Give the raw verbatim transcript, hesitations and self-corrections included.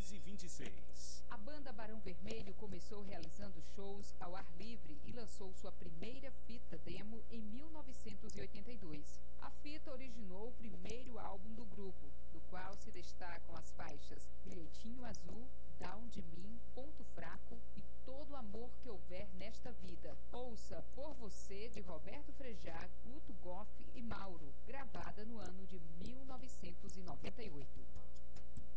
quinze e vinte e seis. A banda Barão Vermelho começou realizando shows ao ar livre e lançou sua primeira fita demo em mil novecentos e oitenta e dois. A fita originou o primeiro álbum do grupo, do qual se destacam as faixas Bilhetinho Azul, Down de Mim, Ponto Fraco e Todo o Amor que Houver Nesta Vida. Ouça Por Você, de Roberto Freire.